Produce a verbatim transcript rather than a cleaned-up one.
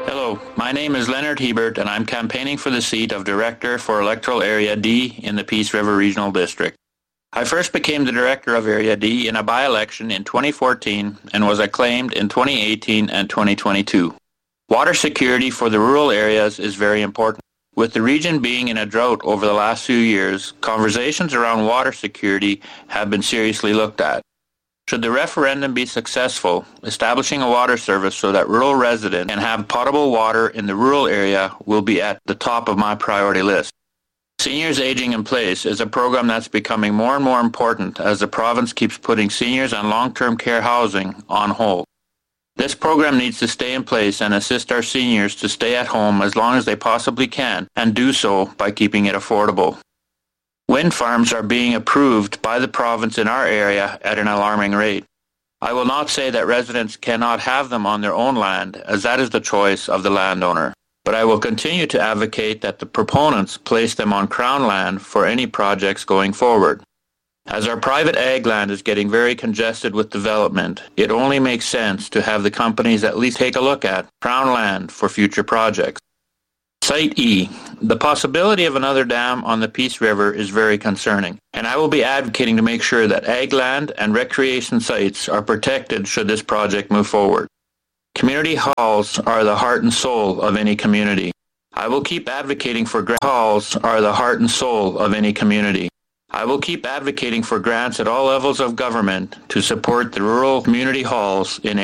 Hello, my name is Leonard Hebert and I'm campaigning for the seat of Director for Electoral Area D in the Peace River Regional District. I first became the Director of Area D in a by-election in twenty fourteen and was acclaimed in twenty eighteen and twenty twenty-two. Water security for the rural areas is very important. With the region being in a drought over the last few years, conversations around water security have been seriously looked at. Should the referendum be successful, establishing a water service so that rural residents can have potable water in the rural area will be at the top of my priority list. Seniors Aging in Place is a program that's becoming more and more important as the province keeps putting seniors and long-term care housing on hold. This program needs to stay in place and assist our seniors to stay at home as long as they possibly can, and do so by keeping it affordable. Wind farms are being approved by the province in our area at an alarming rate. I will not say that residents cannot have them on their own land, as that is the choice of the landowner. But I will continue to advocate that the proponents place them on Crown land for any projects going forward. As our private ag land is getting very congested with development, it only makes sense to have the companies at least take a look at Crown land for future projects. Site E. The possibility of another dam on the Peace River is very concerning, and I will be advocating to make sure that ag land and recreation sites are protected should this project move forward. Community halls are the heart and soul of any community. I will keep advocating for grant halls are the heart and soul of any community. I will keep advocating for grants at all levels of government to support the rural community halls in